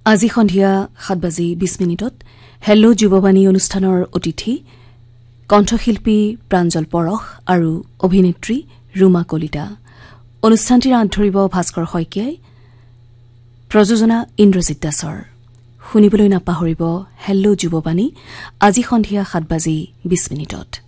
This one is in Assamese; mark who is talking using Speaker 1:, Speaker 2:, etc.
Speaker 1: আজি সন্ধিয়া 7:20 হেল্ল' যুৱবাণী অনুষ্ঠানৰ অতিথি কণ্ঠশিল্পী প্ৰাঞ্জল পৰশ আৰু অভিনেত্ৰী ৰুমা কলিতা। অনুষ্ঠানটিৰ আঁত ধৰিব ভাস্কৰ শইকীয়াই, প্ৰযোজনা ইন্দ্ৰজিৎ দাসৰ। শুনিবলৈ নাপাহৰিব হেল্ল' যুৱবাণী আজি সন্ধিয়া 7:20